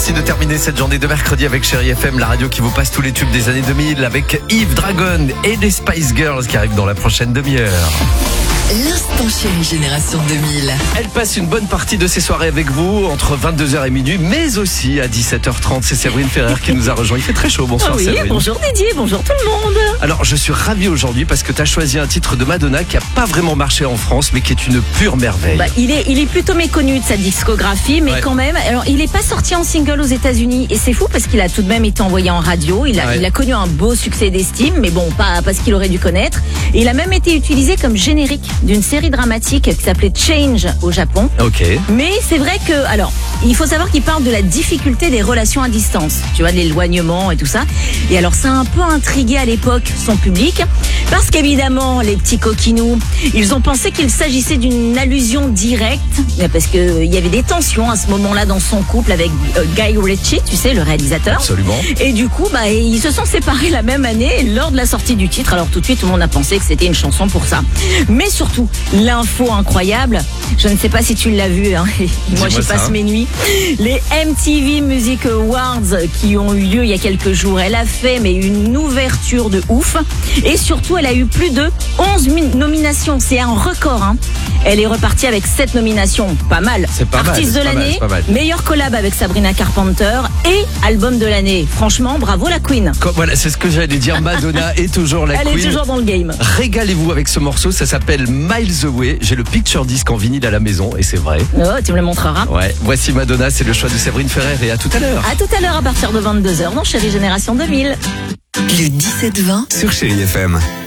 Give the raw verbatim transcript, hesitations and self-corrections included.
Merci de terminer cette journée de mercredi avec Chérie F M, la radio qui vous passe tous les tubes des années deux mille avec Yves Dragon et les Spice Girls qui arrivent dans la prochaine demi-heure. L'instant Chérie Génération deux mille. Elle passe une bonne partie de ses soirées avec vous entre vingt-deux heures et minuit, mais aussi à dix-sept heures trente. C'est Séverine Ferrer qui nous a rejoint. Il fait très chaud. Bonsoir, Ah oui, Séverine. bonjour Didier, bonjour tout le monde. Alors, je suis ravi aujourd'hui parce que tu as choisi un titre de Madonna qui a pas vraiment marché en France, mais qui est une pure merveille. Bah, il est, il est plutôt méconnu de sa discographie, mais Ouais. quand même. Alors, il est pas sorti en single aux États-Unis et c'est fou parce qu'il a tout de même été envoyé en radio. Il a, Ouais. il a connu un beau succès d'estime, mais bon, pas parce qu'il aurait dû connaître. Et il a même été utilisé comme générique d'une série dramatique qui s'appelait Change au Japon. Ok. Mais c'est vrai que, alors, il faut savoir qu'il parle de la difficulté des relations à distance, tu vois, de l'éloignement et tout ça. Et alors, ça a un peu intrigué à l'époque son public, parce qu'évidemment, les petits coquinous, ils ont pensé qu'il s'agissait d'une allusion directe, parce qu'il y avait des tensions à ce moment-là dans son couple avec euh, Guy Ritchie, tu sais, le réalisateur. Absolument. Et du coup, bah, ils se sont séparés la même année lors de la sortie du titre. Alors tout de suite, tout le monde a pensé que c'était une chanson pour ça. Mais surtout, l'info incroyable, je ne sais pas si tu l'as vu, hein, et moi j'y Dis-moi ça. passe mes nuits, les M T V Music Awards qui ont eu lieu il y a quelques jours, elle a fait mais une ouverture de ouf. Et surtout, elle a eu plus de onze nominations. C'est un record, hein. Elle est repartie avec sept nominations. Pas mal. C'est pas mal, Artiste c'est de pas mal, l'année, c'est pas mal. meilleur collab avec Sabrina Carpenter et album de l'année. Franchement, bravo la Queen. Comme- Voilà, c'est ce que j'allais dire. Madonna est toujours la Elle queen. est toujours dans le game. Régalez-vous avec ce morceau, ça s'appelle Miles Away. J'ai le picture disc en vinyle à la maison et c'est vrai. Oh, tu me le montreras. Ouais, voici Madonna, c'est le choix de Séverine Ferrer et à tout à l'heure. À tout à l'heure à partir de vingt-deux heures dans Chérie Génération deux mille. Le dix-sept vingt Sur Chérie F M.